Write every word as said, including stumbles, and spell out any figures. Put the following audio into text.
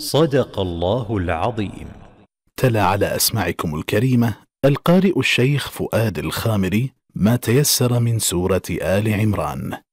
صدق الله العظيم. تلا على أسماعكم الكريمة القارئ الشيخ فؤاد الخامري ما تيسر من سورة آل عمران.